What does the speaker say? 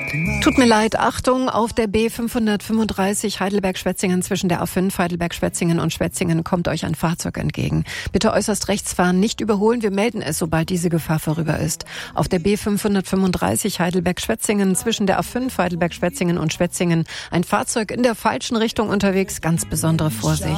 Tut mir leid, Achtung, auf der B535 Heidelberg-Schwetzingen zwischen der A5 Heidelberg-Schwetzingen und Schwetzingen kommt euch ein Fahrzeug entgegen. Bitte äußerst rechts fahren, nicht überholen, wir melden es, sobald diese Gefahr vorüber ist. Auf der B535 Heidelberg-Schwetzingen zwischen der A5 Heidelberg-Schwetzingen und Schwetzingen ein Fahrzeug in der falschen Richtung unterwegs, ganz besondere Vorsicht.